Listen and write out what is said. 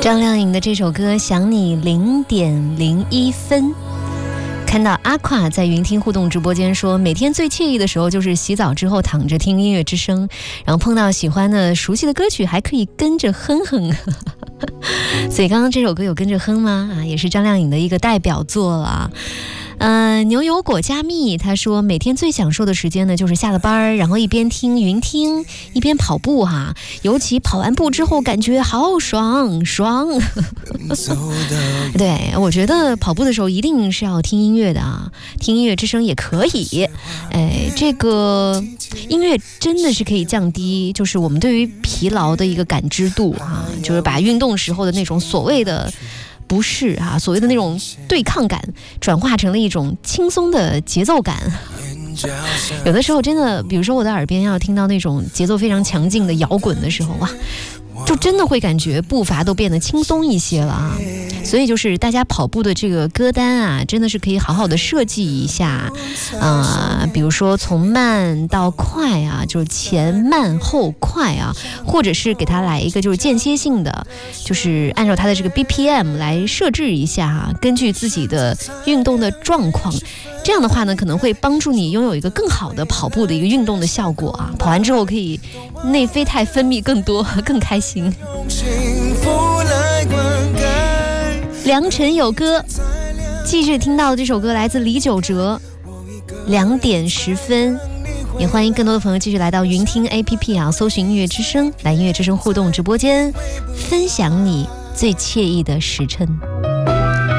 张靓颖的这首歌《想你0.01分》。看到阿垮在云听互动直播间说，每天最惬意的时候就是洗澡之后躺着听音乐之声，然后碰到喜欢的熟悉的歌曲还可以跟着哼哼。所以刚刚这首歌有跟着哼吗？也是张靓颖的一个代表作了。牛油果加蜜他说，每天最享受的时间呢，就是下了班然后一边听云听一边跑步哈，尤其跑完步之后感觉好爽。对，我觉得跑步的时候一定是要听音乐的啊，听音乐之声也可以。这个音乐真的是可以降低就是我们对于疲劳的一个感知度啊，就是把运动时候的那种所谓的不适啊，所谓的那种对抗感转化成了一种轻松的节奏感。有的时候真的，比如说我的耳边要听到那种节奏非常强劲的摇滚的时候，哇，就真的会感觉步伐都变得轻松一些了啊。所以就是大家跑步的这个歌单啊，真的是可以好好的设计一下比如说从慢到快啊，就是前慢后快啊，或者是给它来一个就是间歇性的，就是按照它的这个 BPM 来设置一下根据自己的运动的状况，这样的话呢，可能会帮助你拥有一个更好的跑步的一个运动的效果啊。跑完之后可以内啡肽分泌更多，更开心。良辰有歌，继续听到的这首歌来自李玖哲，2点10分。也欢迎更多的朋友继续来到云听 APP 啊，搜寻音乐之声，来音乐之声互动直播间，分享你最惬意的时辰。